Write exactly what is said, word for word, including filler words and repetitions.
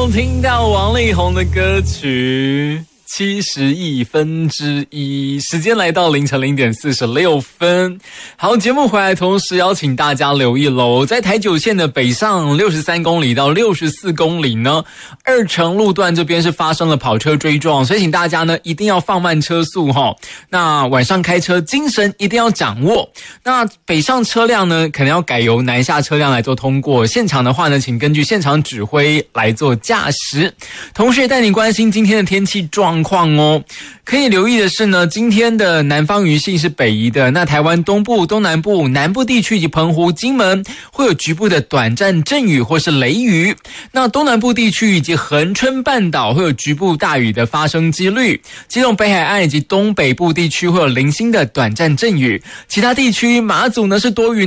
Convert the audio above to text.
中听到王力宏的歌曲七十亿分之一，时间来到凌晨零点四十六分。好，节目回来，同时邀请大家留意喽，在台九线的北上六十三公里到六十四公里呢，二城路段这边是发生了跑车追撞，所以请大家呢一定要放慢车速哈。那晚上开车精神一定要掌握。那北上车辆呢，可能要改由南下车辆来做通过。现场的话呢，请根据现场指挥来做驾驶。同时也带你关心今天的天气状况哦。可以留意的是呢，今天的南方雨系是北移的，那台湾东部、东南部、南部地区以及澎湖、金门会有局部的短暂阵雨或是雷雨。那东南部地区以及恒春半岛会有局部大雨的发生几率。基隆北海岸以及东北部地区会有零星的短暂阵雨，其他地区马祖呢是多云。